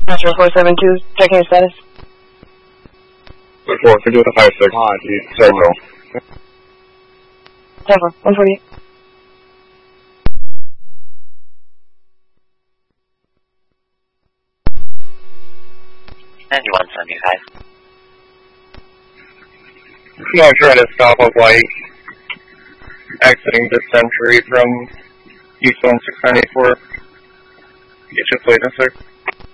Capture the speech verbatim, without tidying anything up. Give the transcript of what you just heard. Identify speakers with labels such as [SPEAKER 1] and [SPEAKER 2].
[SPEAKER 1] Metro four seven two, checking your status.
[SPEAKER 2] four could do with a five six. Come on, dude. Circle.
[SPEAKER 1] ten four, one forty-eight.
[SPEAKER 3] ninety-one seventy-five.
[SPEAKER 2] No, trying to stop a white exiting this century from East one six nine eight four. Get your plate in, sir.